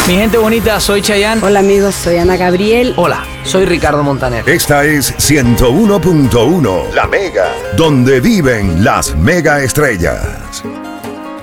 Mi gente bonita, soy Chayanne. Hola amigos, soy Ana Gabriel. Hola, soy Ricardo Montaner. Esta es 101.1, La Mega, donde viven las mega estrellas.